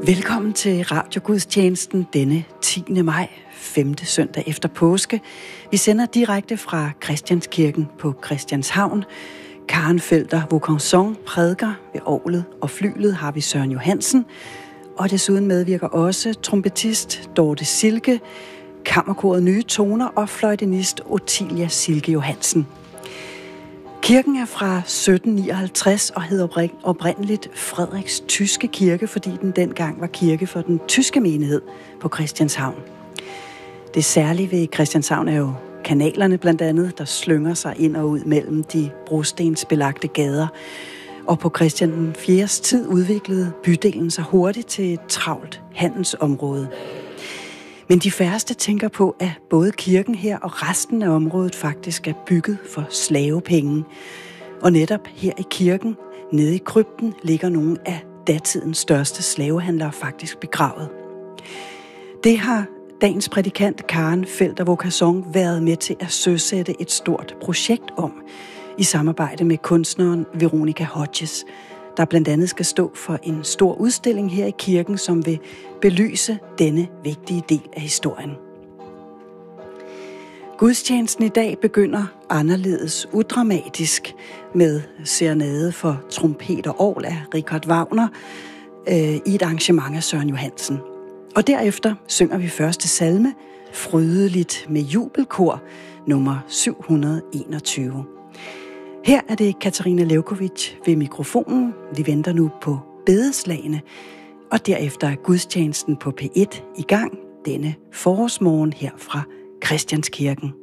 Velkommen til radiogudstjenesten denne 10. maj, 5. søndag efter påske. Vi sender direkte fra Christianskirken på Christianshavn. Karen Felder Vaucanson prædiker ved orglet, og flylet har vi Søren Johansen. Og desuden medvirker også trompetist Dorte Silke, kammerkoret Nye Toner og fløjtenist Ottilia Silke Johansen. Kirken er fra 1759 og hedder oprindeligt Frederiks Tyske Kirke, fordi den dengang var kirke for den tyske menighed på Christianshavn. Det særlige ved Christianshavn er jo kanalerne blandt andet, der slynger sig ind og ud mellem de brostensbelagte gader. Og på Christian den 4. tid udviklede bydelen sig hurtigt til et travlt handelsområde. Men de færreste tænker på, at både kirken her og resten af området faktisk er bygget for slavepenge. Og netop her i kirken, nede i krypten, ligger nogle af datidens største slavehandlere faktisk begravet. Det har dagens prædikant Karen Felder Vaucanson været med til at søsætte et stort projekt om, i samarbejde med kunstneren Veronica Hodges, der blandt andet skal stå for en stor udstilling her i kirken, som vil belyse denne vigtige del af historien. Gudstjenesten i dag begynder anderledes udramatisk med serenade for trompet og orgel af Richard Wagner i et arrangement af Søren Johansen. Og derefter synger vi første salme, Frydeligt med jubelkor, nummer 721. Her er det Katarina Levkovic ved mikrofonen. Vi venter nu på bedeslagene, og derefter er gudstjenesten på P1 i gang denne forårsmorgen her fra Christianskirken.